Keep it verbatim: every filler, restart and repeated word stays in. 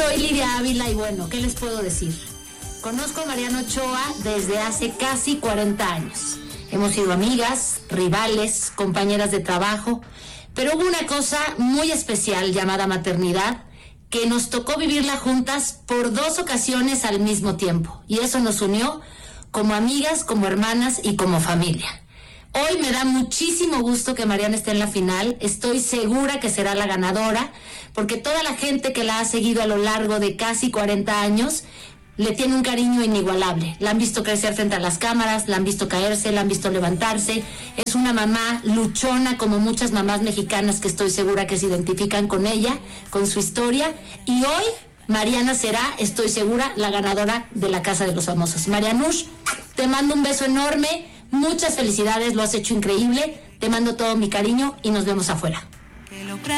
soy Lidia Ávila y bueno, ¿qué les puedo decir? Conozco a Mariana Ochoa desde hace casi cuarenta años. Hemos sido amigas, rivales, compañeras de trabajo, pero hubo una cosa muy especial llamada maternidad que nos tocó vivirla juntas por dos ocasiones al mismo tiempo. Y eso nos unió como amigas, como hermanas y como familia. Hoy me da muchísimo gusto que Mariana esté en la final. Estoy segura que será la ganadora, porque toda la gente que la ha seguido a lo largo de casi cuarenta años le tiene un cariño inigualable. La han visto crecer frente a las cámaras, la han visto caerse, la han visto levantarse. Es una mamá luchona, como muchas mamás mexicanas que estoy segura que se identifican con ella, con su historia. Y hoy Mariana será, estoy segura, la ganadora de la Casa de los Famosos. Marianush, te mando un beso enorme. Muchas felicidades, lo has hecho increíble. Te mando todo mi cariño y nos vemos afuera.